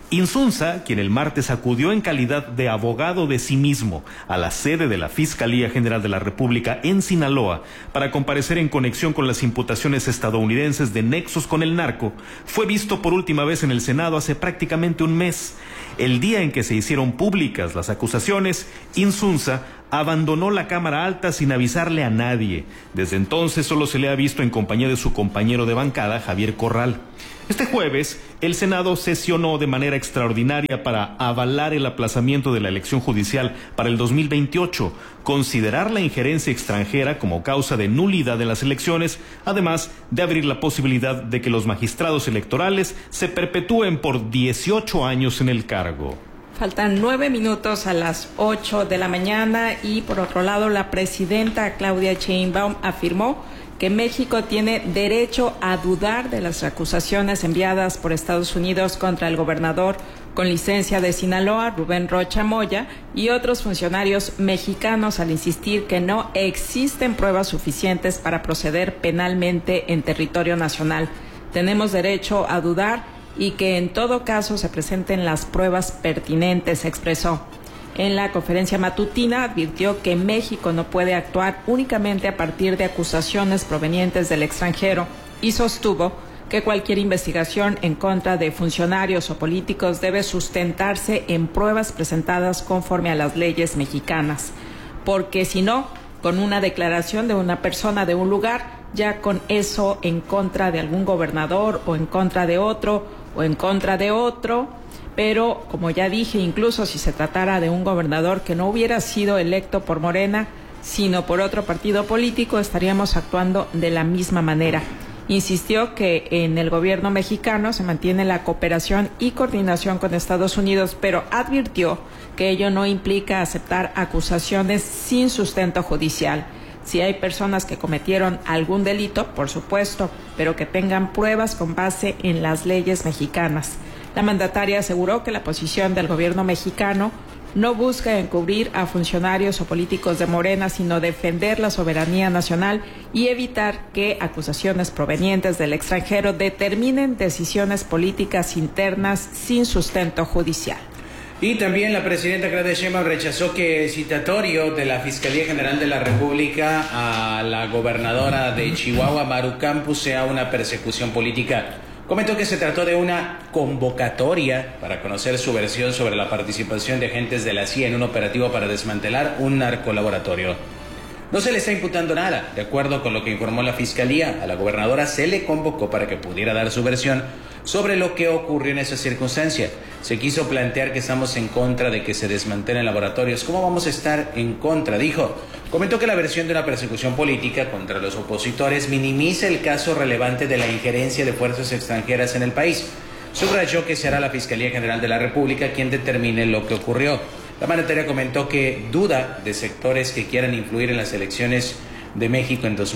Insunza, quien el martes acudió en calidad de abogado de sí mismo a la sede de la Fiscalía General de la República en Sinaloa para comparecer en conexión con las imputaciones estadounidenses de nexos con el narco, fue visto por última vez en el Senado hace prácticamente un mes. El día en que se hicieron públicas las acusaciones, Insunza abandonó la Cámara Alta sin avisarle a nadie. Desde entonces solo se le ha visto en compañía de su compañero de bancada, Javier Corral. Este jueves, el Senado sesionó de manera extraordinaria para avalar el aplazamiento de la elección judicial para el 2028, considerar la injerencia extranjera como causa de nulidad de las elecciones, además de abrir la posibilidad de que los magistrados electorales se perpetúen por 18 años en el cargo. Faltan 9 minutos a las 8 de la mañana y, por otro lado, la presidenta Claudia Sheinbaum afirmó que México tiene derecho a dudar de las acusaciones enviadas por Estados Unidos contra el gobernador con licencia de Sinaloa, Rubén Rocha Moya, y otros funcionarios mexicanos al insistir que no existen pruebas suficientes para proceder penalmente en territorio nacional. Tenemos derecho a dudar y que en todo caso se presenten las pruebas pertinentes, expresó. En la conferencia matutina advirtió que México no puede actuar únicamente a partir de acusaciones provenientes del extranjero y sostuvo que cualquier investigación en contra de funcionarios o políticos debe sustentarse en pruebas presentadas conforme a las leyes mexicanas, porque si no, con una declaración de una persona de un lugar, ya con eso en contra de algún gobernador o en contra de otro o en contra de otro. Pero, como ya dije, incluso si se tratara de un gobernador que no hubiera sido electo por Morena, sino por otro partido político, estaríamos actuando de la misma manera. Insistió que en el gobierno mexicano se mantiene la cooperación y coordinación con Estados Unidos, pero advirtió que ello no implica aceptar acusaciones sin sustento judicial. Si hay personas que cometieron algún delito, por supuesto, pero que tengan pruebas con base en las leyes mexicanas. La mandataria aseguró que la posición del gobierno mexicano no busca encubrir a funcionarios o políticos de Morena, sino defender la soberanía nacional y evitar que acusaciones provenientes del extranjero determinen decisiones políticas internas sin sustento judicial. Y también la presidenta Claudia Sheinbaum rechazó que el citatorio de la Fiscalía General de la República a la gobernadora de Chihuahua, Maru Campos, sea una persecución política. Comentó que se trató de una convocatoria para conocer su versión sobre la participación de agentes de la CIA en un operativo para desmantelar un narcolaboratorio. No se le está imputando nada. De acuerdo con lo que informó la Fiscalía, a la gobernadora se le convocó para que pudiera dar su versión sobre lo que ocurrió en esa circunstancia. Se quiso plantear que estamos en contra de que se desmantelen laboratorios. ¿Cómo vamos a estar en contra?, dijo. Comentó que la versión de una persecución política contra los opositores minimiza el caso relevante de la injerencia de fuerzas extranjeras en el país. Subrayó que será la Fiscalía General de la República quien determine lo que ocurrió. La mandataria comentó que duda de sectores que quieran influir en las elecciones de México en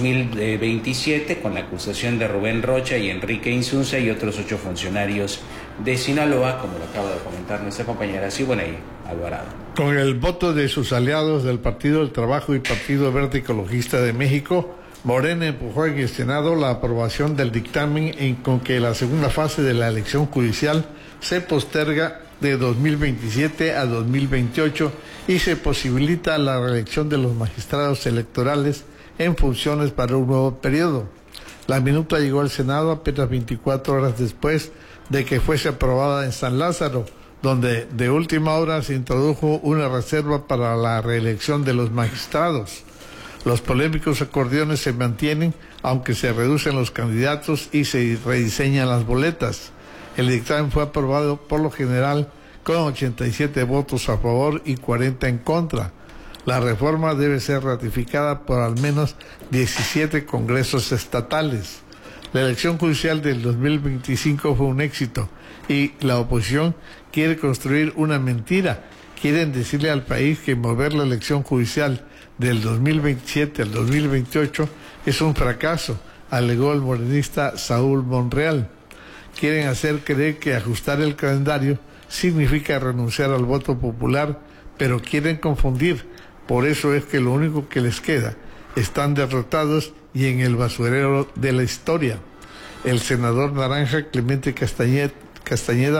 2027 con la acusación de Rubén Rocha y Enrique Insunza y otros 8 funcionarios de Sinaloa, como lo acaba de comentar nuestra compañera Siboney Alvarado. Con el voto de sus aliados del Partido del Trabajo y Partido Verde Ecologista de México, Morena empujó en el Senado la aprobación del dictamen con que la segunda fase de la elección judicial se posterga de 2027 a 2028 y se posibilita la reelección de los magistrados electorales en funciones para un nuevo periodo. La minuta llegó al Senado apenas 24 horas después de que fuese aprobada en San Lázaro, donde de última hora se introdujo una reserva para la reelección de los magistrados. Los polémicos acordeones se mantienen, aunque se reducen los candidatos y se rediseñan las boletas. El dictamen fue aprobado por lo general con 87 votos a favor y 40 en contra. La reforma debe ser ratificada por al menos 17 congresos estatales. La elección judicial del 2025 fue un éxito y la oposición quiere construir una mentira. Quieren decirle al país que mover la elección judicial del 2027 al 2028 es un fracaso, alegó el morenista Saúl Monreal. Quieren hacer creer que ajustar el calendario significa renunciar al voto popular, pero quieren confundir. Por eso es que lo único que les queda, están derrotados y en el basurero de la historia. El senador naranja Clemente Castañeda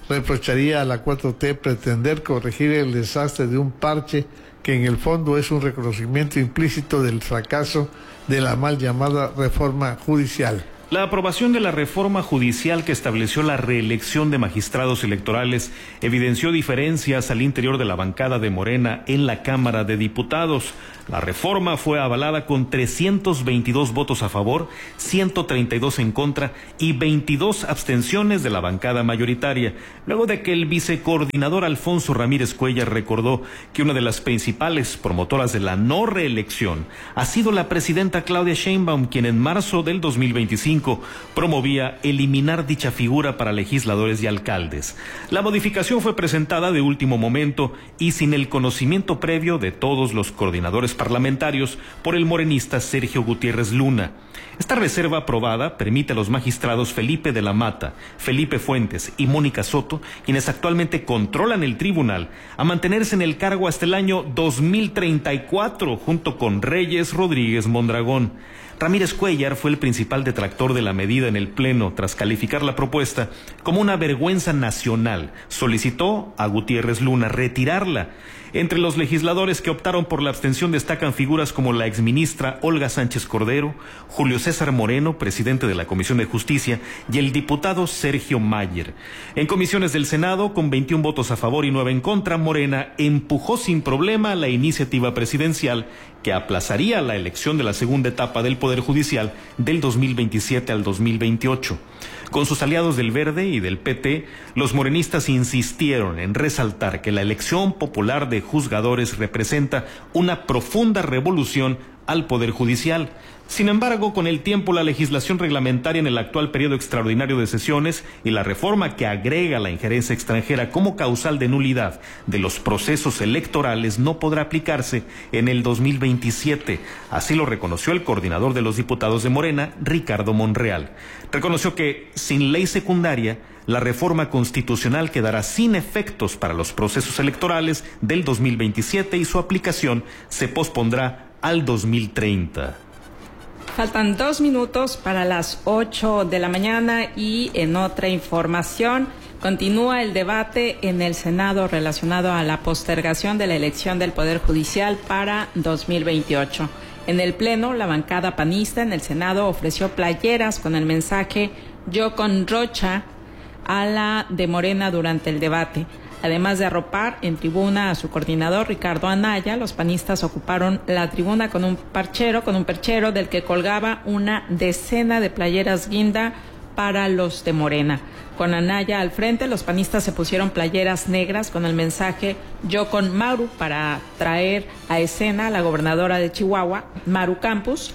reprocharía a la 4T pretender corregir el desastre de un parche que en el fondo es un reconocimiento implícito del fracaso de la mal llamada reforma judicial. La aprobación de la reforma judicial que estableció la reelección de magistrados electorales evidenció diferencias al interior de la bancada de Morena en la Cámara de Diputados. La reforma fue avalada con 322 votos a favor, 132 en contra y 22 abstenciones de la bancada mayoritaria, luego de que el vicecoordinador Alfonso Ramírez Cuellar recordó que una de las principales promotoras de la no reelección ha sido la presidenta Claudia Sheinbaum, quien en marzo del 2025 promovía eliminar dicha figura para legisladores y alcaldes. La modificación fue presentada de último momento y sin el conocimiento previo de todos los coordinadores parlamentarios por el morenista Sergio Gutiérrez Luna. Esta reserva aprobada permite a los magistrados Felipe de la Mata, Felipe Fuentes y Mónica Soto, quienes actualmente controlan el tribunal, a mantenerse en el cargo hasta el año 2034, junto con Reyes Rodríguez Mondragón. Ramírez Cuellar fue el principal detractor de la medida en el Pleno tras calificar la propuesta como una vergüenza nacional. Solicitó a Gutiérrez Luna retirarla. Entre los legisladores que optaron por la abstención destacan figuras como la exministra Olga Sánchez Cordero, Julio César Moreno, presidente de la Comisión de Justicia, y el diputado Sergio Mayer. En comisiones del Senado, con 21 votos a favor y 9 en contra, Morena empujó sin problema la iniciativa presidencial que aplazaría la elección de la segunda etapa del Poder Judicial del 2027 al 2028. Con sus aliados del Verde y del PT, los morenistas insistieron en resaltar que la elección popular de juzgadores representa una profunda revolución al Poder Judicial. Sin embargo, con el tiempo, la legislación reglamentaria en el actual periodo extraordinario de sesiones y la reforma que agrega la injerencia extranjera como causal de nulidad de los procesos electorales no podrá aplicarse en el 2027. Así lo reconoció el coordinador de los diputados de Morena, Ricardo Monreal. Reconoció que, sin ley secundaria, la reforma constitucional quedará sin efectos para los procesos electorales del 2027 y su aplicación se pospondrá al 2030. Faltan 2 minutos para las 8 de la mañana y en otra información continúa el debate en el Senado relacionado a la postergación de la elección del Poder Judicial para 2028. En el Pleno, la bancada panista en el Senado ofreció playeras con el mensaje "Yo con Rocha" a la de Morena durante el debate. Además de arropar en tribuna a su coordinador Ricardo Anaya, los panistas ocuparon la tribuna con un perchero del que colgaba una decena de playeras guinda para los de Morena. Con Anaya al frente, los panistas se pusieron playeras negras con el mensaje "Yo con Maru" para traer a escena a la gobernadora de Chihuahua, Maru Campos,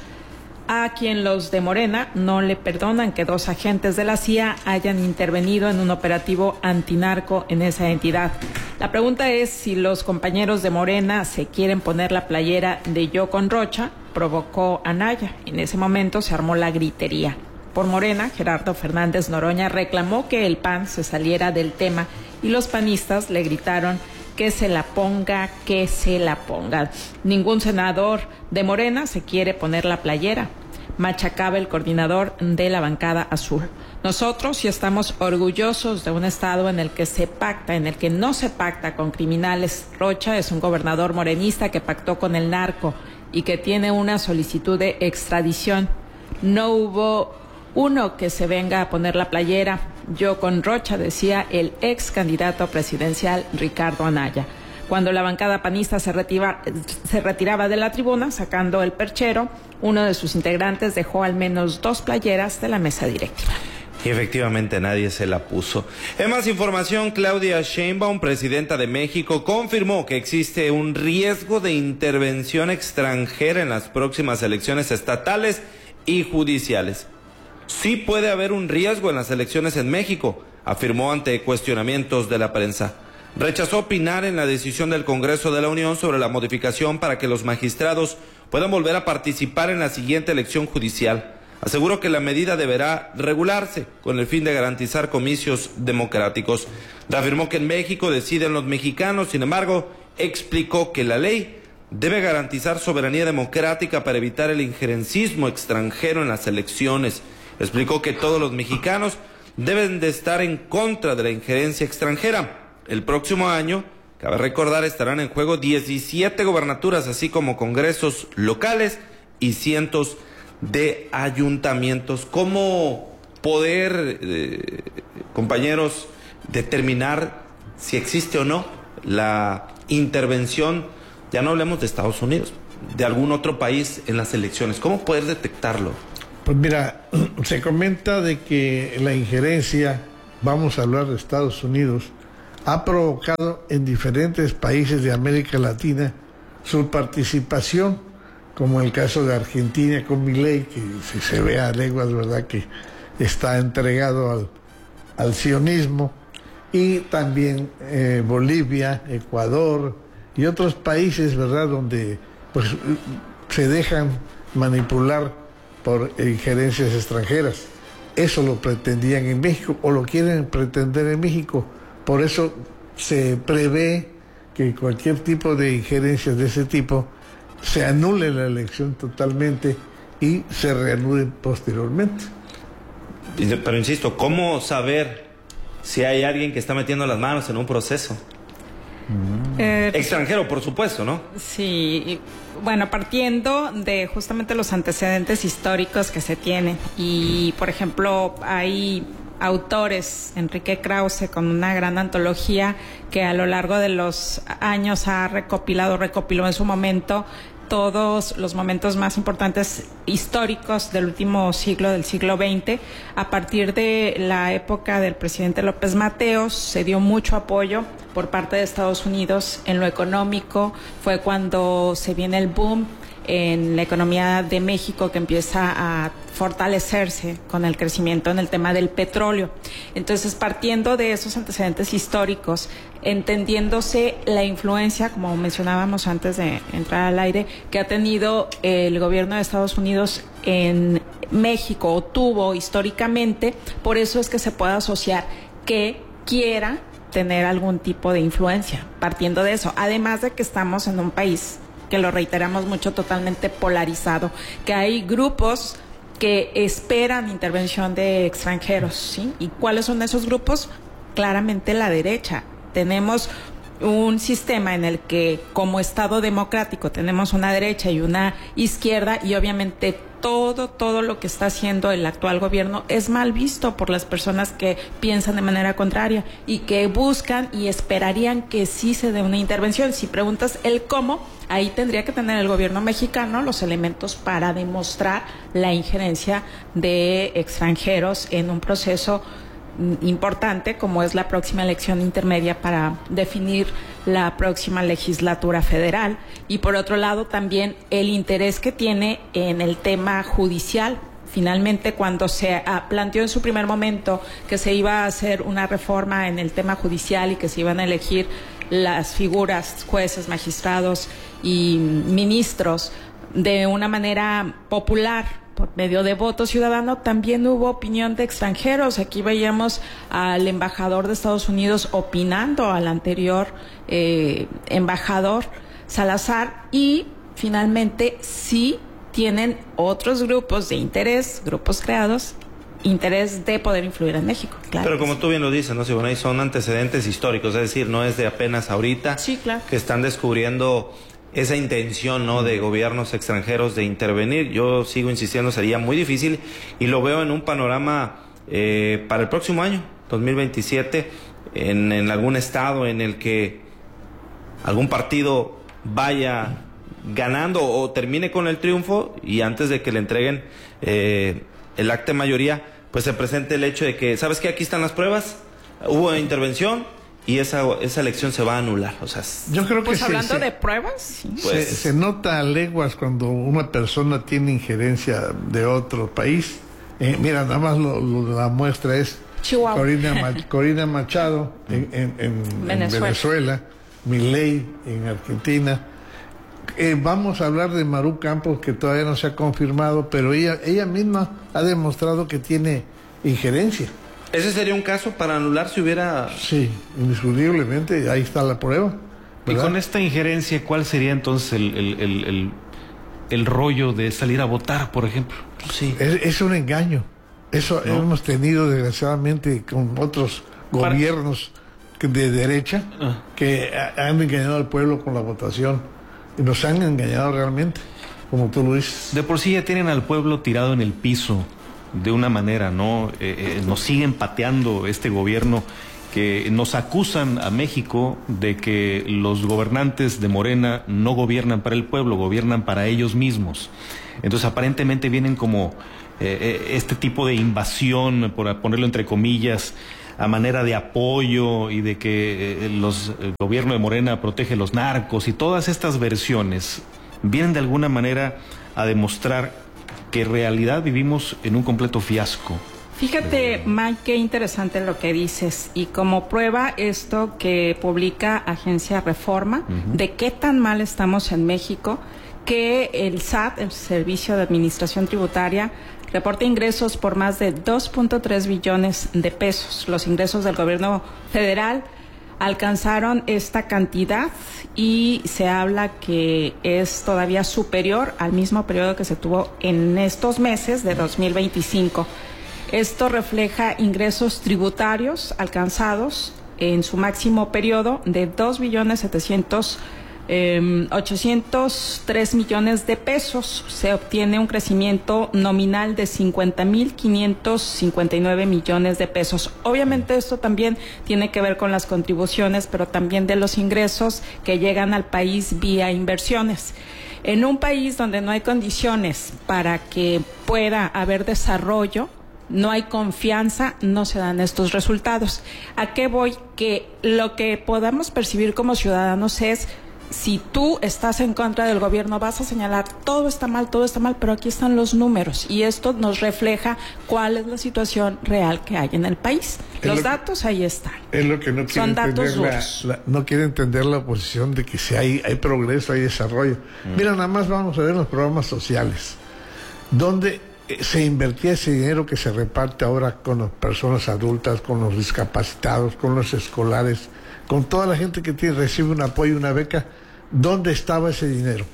a quien los de Morena no le perdonan que 2 agentes de la CIA hayan intervenido en un operativo antinarco en esa entidad. La pregunta es si los compañeros de Morena se quieren poner la playera de "Yo con Rocha", provocó Anaya. En ese momento se armó la gritería. Por Morena, Gerardo Fernández Noroña reclamó que el PAN se saliera del tema y los panistas le gritaron que se la ponga, que se la ponga. Ningún senador de Morena se quiere poner la playera, machacaba el coordinador de la bancada azul. Nosotros sí estamos orgullosos de un estado en el que se pacta, en el que no se pacta con criminales. Rocha es un gobernador morenista que pactó con el narco y que tiene una solicitud de extradición. No hubo uno que se venga a poner la playera "Yo con Rocha", decía el ex candidato presidencial Ricardo Anaya. Cuando la bancada panista se retiraba de la tribuna, sacando el perchero, uno de sus integrantes dejó al menos 2 playeras de la mesa directiva. Y efectivamente nadie se la puso. En más información, Claudia Sheinbaum, presidenta de México, confirmó que existe un riesgo de intervención extranjera en las próximas elecciones estatales y judiciales. Sí puede haber un riesgo en las elecciones en México, afirmó ante cuestionamientos de la prensa. Rechazó opinar en la decisión del Congreso de la Unión sobre la modificación para que los magistrados puedan volver a participar en la siguiente elección judicial. Aseguró que la medida deberá regularse con el fin de garantizar comicios democráticos. Reafirmó que en México deciden los mexicanos, sin embargo, explicó que la ley debe garantizar soberanía democrática para evitar el injerencismo extranjero en las elecciones. Explicó que todos los mexicanos deben de estar en contra de la injerencia extranjera. El próximo año, cabe recordar, estarán en juego 17 gobernaturas, así como congresos locales y cientos de ayuntamientos. ¿Cómo poder, compañeros, determinar si existe o no la intervención, ya no hablemos de Estados Unidos, de algún otro país en las elecciones? ¿Cómo poder detectarlo? Pues mira, se comenta de que la injerencia, vamos a hablar de Estados Unidos, ha provocado en diferentes países de América Latina su participación, como el caso de Argentina con Milei, que si se ve a leguas, ¿verdad?, que está entregado al sionismo, y también Bolivia, Ecuador y otros países, ¿verdad?, donde pues se dejan manipular por injerencias extranjeras. Eso lo pretendían en México, o lo quieren pretender en México. Por eso se prevé que cualquier tipo de injerencias de ese tipo se anule la elección totalmente y se reanude posteriormente. Pero insisto, ¿cómo saber si hay alguien que está metiendo las manos en un proceso? Extranjero, por supuesto, ¿no? Sí, bueno, partiendo de justamente los antecedentes históricos que se tienen. Y, por ejemplo, hay autores, Enrique Krause, con una gran antología que a lo largo de los años recopiló en su momento todos los momentos más importantes históricos del último siglo, del siglo XX. A partir de la época del presidente López Mateos se dio mucho apoyo por parte de Estados Unidos en lo económico. Fue cuando se viene el boom en la economía de México, que empieza a fortalecerse con el crecimiento en el tema del petróleo. Entonces, partiendo de esos antecedentes históricos, entendiéndose la influencia, como mencionábamos antes de entrar al aire, que ha tenido el gobierno de Estados Unidos en México, o tuvo históricamente, por eso es que se puede asociar que quiera tener algún tipo de influencia, partiendo de eso. Además de que estamos en un país, que lo reiteramos mucho, totalmente polarizado, que hay grupos que esperan intervención de extranjeros, ¿sí? ¿Y cuáles son esos grupos? Claramente la derecha. Tenemos un sistema en el que, como Estado democrático, tenemos una derecha y una izquierda, y obviamente todo lo que está haciendo el actual gobierno es mal visto por las personas que piensan de manera contraria y que buscan y esperarían que sí se dé una intervención. Si preguntas el cómo, ahí tendría que tener el gobierno mexicano los elementos para demostrar la injerencia de extranjeros en un proceso importante como es la próxima elección intermedia para definir la próxima legislatura federal. Y por otro lado también el interés que tiene en el tema judicial. Finalmente, cuando se planteó en su primer momento que se iba a hacer una reforma en el tema judicial y que se iban a elegir las figuras, jueces, magistrados y ministros de una manera popular, por medio de voto ciudadano, también hubo opinión de extranjeros. Aquí veíamos al embajador de Estados Unidos opinando al anterior embajador Salazar, y finalmente sí tienen otros grupos de interés, grupos creados, interés de poder influir en México. Claro. Pero como tú bien lo dices, ¿no, Siboney? Son antecedentes históricos, es decir, no es de apenas ahorita que están descubriendo esa intención, ¿no?, de gobiernos extranjeros de intervenir. Yo sigo insistiendo, sería muy difícil, y lo veo en un panorama para el próximo año, 2027, en algún estado en el que algún partido vaya ganando o termine con el triunfo, y antes de que le entreguen el acta de mayoría, pues se presente el hecho de que, ¿sabes qué? Aquí están las pruebas, hubo intervención, y esa elección se va a anular. O sea, yo creo que pues hablando de pruebas, sí. Pues, se nota a leguas cuando una persona tiene injerencia de otro país. Mira, nada más la muestra es Corina Machado en Venezuela, Milei en Argentina. Vamos a hablar de Maru Campos, que todavía no se ha confirmado, pero ella misma ha demostrado que tiene injerencia. ¿Ese sería un caso para anular si hubiera...? Sí, indiscutiblemente, ahí está la prueba, ¿verdad? Y con esta injerencia, ¿cuál sería entonces el rollo de salir a votar, por ejemplo? Sí. Es un engaño. Eso hemos tenido desgraciadamente con otros gobiernos de derecha que han engañado al pueblo con la votación y nos han engañado realmente, como tú lo dices. De por sí ya tienen al pueblo tirado en el piso de una manera, ¿no? Nos siguen pateando este gobierno, que nos acusan a México de que los gobernantes de Morena no gobiernan para el pueblo, gobiernan para ellos mismos. Entonces aparentemente vienen como este tipo de invasión, por ponerlo entre comillas, a manera de apoyo, y de que el gobierno de Morena protege los narcos, y todas estas versiones vienen de alguna manera a demostrar que en realidad vivimos en un completo fiasco. Fíjate, Mike, qué interesante lo que dices, y como prueba esto que publica Agencia Reforma, de qué tan mal estamos en México, que el SAT, el Servicio de Administración Tributaria, reporta ingresos por más de 2.3 billones de pesos. Los ingresos del gobierno federal alcanzaron esta cantidad y se habla que es todavía superior al mismo periodo que se tuvo en estos meses de 2025. Esto refleja ingresos tributarios alcanzados en su máximo periodo de 2.803 millones de pesos. Se obtiene un crecimiento nominal de 50.559 millones de pesos. Obviamente esto también tiene que ver con las contribuciones, pero también de los ingresos que llegan al país vía inversiones. En un país donde no hay condiciones para que pueda haber desarrollo, no hay confianza, no se dan estos resultados. ¿A qué voy? Que lo que podamos percibir como ciudadanos es, si tú estás en contra del gobierno, vas a señalar todo está mal, pero aquí están los números, y esto nos refleja cuál es la situación real que hay en el país. Los datos ahí están. Es lo que no quiere Son datos entender duros. no quiere entender la oposición de que si hay progreso, hay desarrollo. Mira, nada más vamos a ver los programas sociales, donde se invertía ese dinero que se reparte ahora con las personas adultas, con los discapacitados, con los escolares, con toda la gente que recibe un apoyo, una beca. ¿Dónde estaba ese dinero?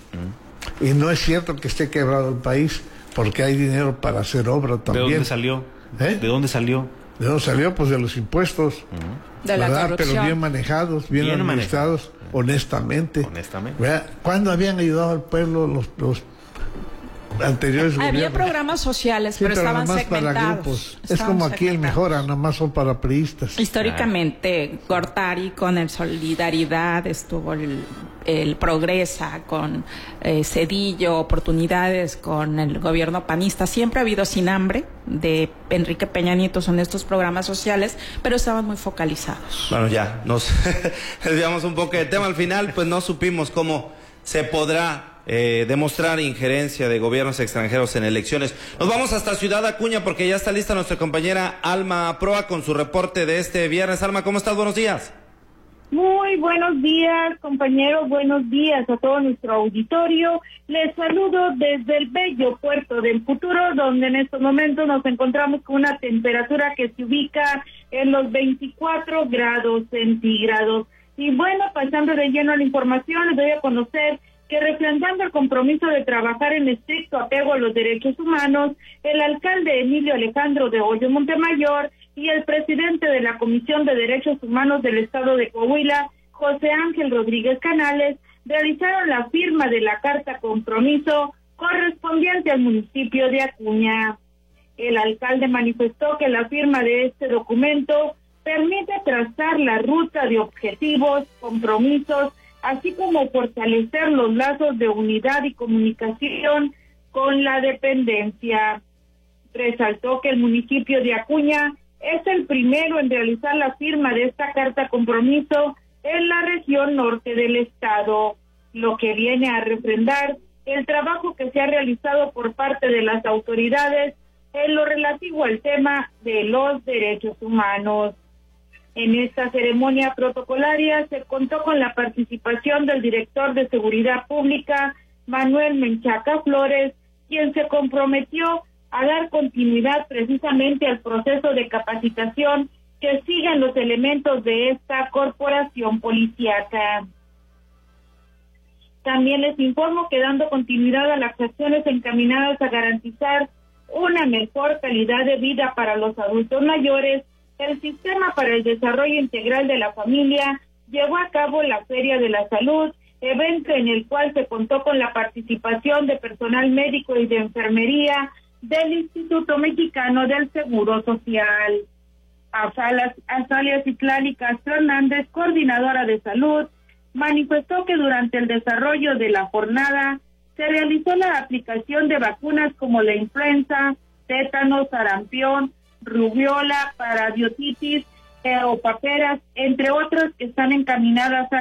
Y no es cierto que esté quebrado el país, porque hay dinero para hacer obra también. ¿De dónde salió? ¿De dónde salió? ¿De dónde salió? Pues de los impuestos. De la corrupción. Pero bien manejados, bien administrados, honestamente. ¿Verdad? ¿Cuándo habían ayudado al pueblo los anteriores gobiernos? Había programas sociales, sí, pero estaban nomás segmentados. Para grupos. Es como aquí el Mejora, nomás son para priistas. Históricamente, Gortari con el Solidaridad, estuvo el Progresa con Cedillo, Oportunidades con el gobierno panista. Siempre ha habido Sin Hambre de Enrique Peña Nieto, son estos programas sociales, pero estaban muy focalizados. Bueno, ya nos desviamos un poco del tema. Al final, pues no supimos cómo se podrá demostrar injerencia de gobiernos extranjeros en elecciones. Nos vamos hasta Ciudad Acuña porque ya está lista nuestra compañera Alma Proa con su reporte de este viernes. Alma, ¿cómo estás? Buenos días. Muy buenos días, compañeros, buenos días a todo nuestro auditorio. Les saludo desde el bello puerto del futuro, donde en estos momentos nos encontramos con una temperatura que se ubica en los 24 grados centígrados. Y bueno, pasando de lleno a la información, les doy a conocer que, refrendando el compromiso de trabajar en estricto apego a los derechos humanos, el alcalde Emilio Alejandro de Hoyos Montemayor y el presidente de la Comisión de Derechos Humanos del Estado de Coahuila, José Ángel Rodríguez Canales, realizaron la firma de la carta compromiso correspondiente al municipio de Acuña. El alcalde manifestó que la firma de este documento permite trazar la ruta de objetivos, compromisos, así como fortalecer los lazos de unidad y comunicación con la dependencia. Resaltó que el municipio de Acuña es el primero en realizar la firma de esta carta compromiso en la región norte del estado, lo que viene a refrendar el trabajo que se ha realizado por parte de las autoridades en lo relativo al tema de los derechos humanos. En esta ceremonia protocolaria se contó con la participación del director de Seguridad Pública, Manuel Menchaca Flores, quien se comprometió a dar continuidad precisamente al proceso de capacitación que siguen los elementos de esta corporación policíaca. También les informo que, dando continuidad a las acciones encaminadas a garantizar una mejor calidad de vida para los adultos mayores, el Sistema para el Desarrollo Integral de la Familia llevó a cabo la Feria de la Salud, evento en el cual se contó con la participación de personal médico y de enfermería del Instituto Mexicano del Seguro Social. Azalia Citlali Castro Hernández, coordinadora de salud, manifestó que durante el desarrollo de la jornada se realizó la aplicación de vacunas como la influenza, tétano, sarampión, rubiola, paradiotitis o paperas, entre otras que están encaminadas a